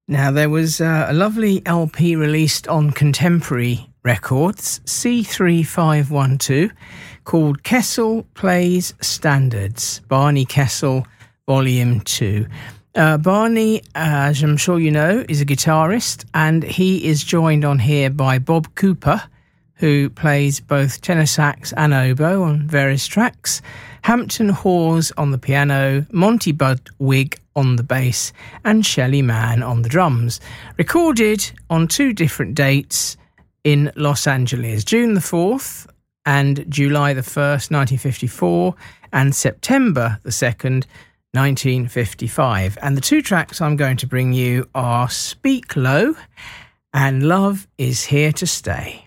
Now, there was a lovely LP released on Contemporary Records, C3512, called Kessel Plays Standards, Barney Kessel, Volume 2. Barney, as I'm sure you know, is a guitarist, and he is joined on here by Bob Cooper, who plays both tenor sax and oboe on various tracks, Hampton Hawes on the piano, Monty Budwig on the bass, and Shelley Mann on the drums. Recorded on 2 different dates in Los Angeles, June the 4th and July the 1st, 1954, and September the 2nd, 1955. And the 2 tracks I'm going to bring you are Speak Low and Love Is Here to Stay.